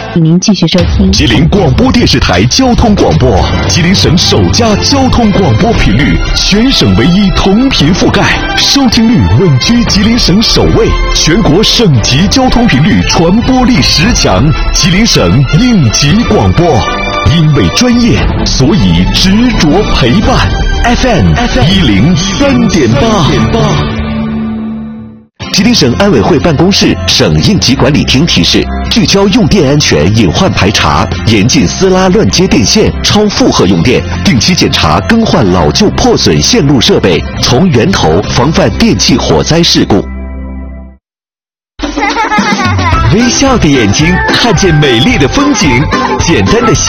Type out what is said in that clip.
请您继续收听吉林广播电视台交通广播，吉林省首家交通广播频率，全省唯一同频覆盖，收听率稳居吉林省首位，全国省级交通频率传播力10强，吉林省应急广播。因为专业，所以执着陪伴。FM 103.8。吉林省安委会办公室、省应急管理厅提示：聚焦用电安全隐患排查，严禁撕拉乱接电线、超负荷用电，定期检查更换老旧破损线路设备，从源头防范电气火灾事故。微笑的眼睛看见美丽的风景，简单的